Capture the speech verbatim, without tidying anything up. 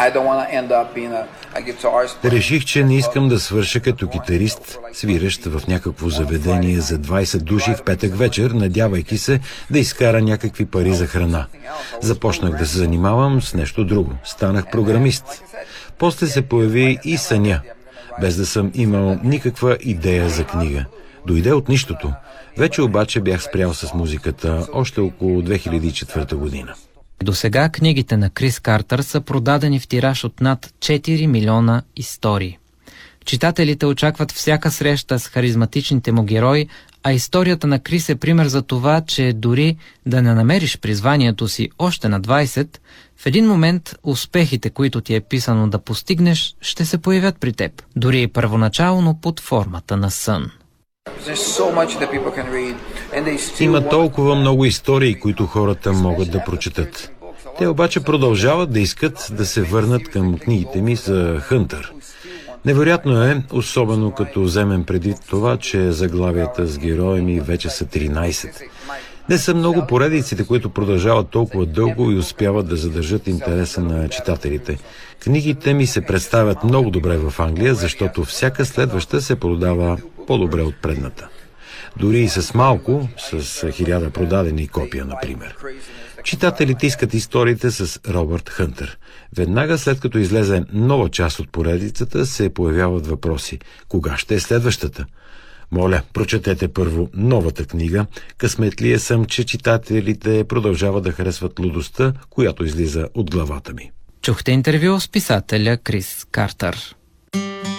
Реших, че не искам да свърша като китарист, свирещ в някакво заведение за двайсет души в петък вечер, надявайки се да изкара някакви пари за храна. Започнах да се занимавам с нещо друго. Станах програмист. После се появи и съня, без да съм имал никаква идея за книга. Дойде от нищото. Вече обаче бях спрял с музиката още около две хиляди и четвърта година. До сега книгите на Крис Картър са продадени в тираж от над четири милиона истории. Читателите очакват всяка среща с харизматичните му герои, а историята на Крис е пример за това, че дори да не намериш призванието си още на двайсет, в един момент успехите, които ти е писано да постигнеш, ще се появят при теб, дори и първоначално под формата на сън. Има толкова много истории, които хората могат да прочетат. Те обаче продължават да искат да се върнат към книгите ми за Хънтър. Невероятно е, особено като вземем предвид това, че заглавията с героя ми вече са тринайсет. Не са много поредиците, които продължават толкова дълго и успяват да задържат интереса на читателите. Книгите ми се представят много добре в Англия, защото всяка следваща се продава по-добре от предната. Дори и с малко, с хиляда продадени копия, например. Читателите искат историите с Робърт Хънтър. Веднага след като излезе нова част от поредицата, се появяват въпроси. Кога ще е следващата? Моля, прочетете първо новата книга. Късметлия съм, че читателите продължават да харесват лудостта, която излиза от главата ми. Чухте интервю с писателя Крис Картър.